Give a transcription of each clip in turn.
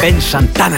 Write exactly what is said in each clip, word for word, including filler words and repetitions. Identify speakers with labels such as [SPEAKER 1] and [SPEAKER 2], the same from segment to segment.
[SPEAKER 1] Ben Shantana.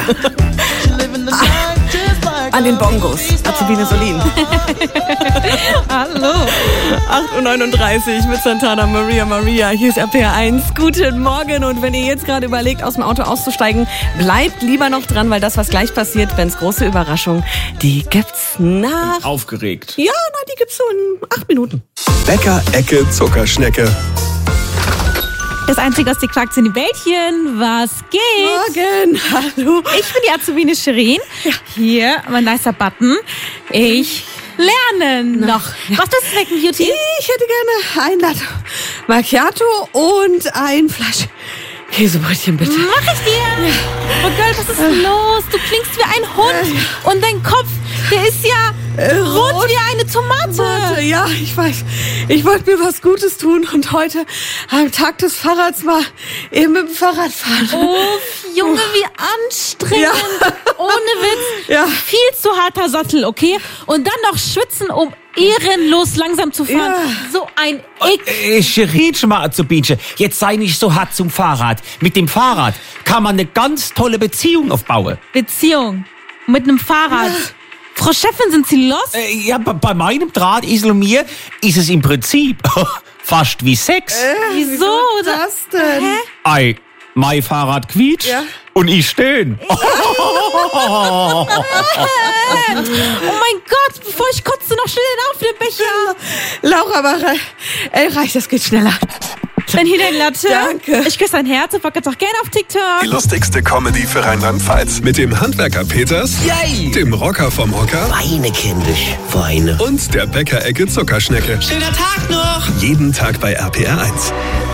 [SPEAKER 1] An den Bongos, Azubine Solin.
[SPEAKER 2] Hallo.
[SPEAKER 1] acht Uhr neununddreißig mit Santana Maria Maria. Hier ist R P R eins. Guten Morgen. Und wenn ihr jetzt gerade überlegt, aus dem Auto auszusteigen, bleibt lieber noch dran, weil das, was gleich passiert, Bens große Überraschung, die gibt's nach...
[SPEAKER 3] Aufgeregt.
[SPEAKER 1] Ja, na, die gibt's so in acht Minuten.
[SPEAKER 4] Bäcker Ecke Zuckerschnecke.
[SPEAKER 2] Das Einzige, was die fragt, sind die Bällchen. Was geht?
[SPEAKER 1] Morgen, hallo.
[SPEAKER 2] Ich bin die Azubine Shirin. Ja. Hier, mein nicer Button. Ich lerne noch.
[SPEAKER 1] Ja.
[SPEAKER 2] Was ist Snacken Beauty?
[SPEAKER 1] Ich hätte gerne ein Latte Macchiato und ein Flasch Käsebrötchen, bitte.
[SPEAKER 2] Mach ich dir. Ja. Oh Girl, was ist äh. los? Du klingst wie ein Hund. Äh. Und dein Kopf, der ist ja äh, rot, rot wie eine Tomate.
[SPEAKER 1] Tomate. Ja, ich weiß. Ich wollte mir was Gutes tun und heute am Tag des Fahrrads mal eben mit dem Fahrrad fahren.
[SPEAKER 2] Oh, Junge, wie anstrengend. Ja. Ohne Witz. Ja. Viel zu harter Sattel, okay? Und dann noch schwitzen, um ehrenlos langsam zu fahren. Ja. So ein Ick.
[SPEAKER 3] Äh, Shirin, schon mal Azubinchen, jetzt sei nicht so hart zum Fahrrad. Mit dem Fahrrad kann man eine ganz tolle Beziehung aufbauen.
[SPEAKER 2] Beziehung? Mit einem Fahrrad? Ja. Frau Chefin, sind Sie los?
[SPEAKER 3] Äh, ja, bei meinem Drahtesel und mir ist es im Prinzip fast wie Sex.
[SPEAKER 1] Äh, wieso, wieso das denn? Hä?
[SPEAKER 3] Ei, mein Fahrrad quietscht ja. und ich stehen.
[SPEAKER 2] Ja. Oh mein Gott, bevor ich kotze, noch schnell den Aufnehmbecher.
[SPEAKER 1] Laura, aber ey, reicht, das geht schneller.
[SPEAKER 2] Dann hier dein Latte.
[SPEAKER 1] Danke.
[SPEAKER 2] Ich küsse dein Herz und folgt auch gerne auf TikTok.
[SPEAKER 4] Die lustigste Comedy für Rheinland-Pfalz. Mit dem Handwerker Peters,
[SPEAKER 5] Yay.
[SPEAKER 4] dem Rocker vom Hocker
[SPEAKER 5] Weine, kindisch, Weine.
[SPEAKER 4] und der Bäcker Ecke Zuckerschnecke.
[SPEAKER 5] Schöner Tag noch.
[SPEAKER 4] Jeden Tag bei R P R eins.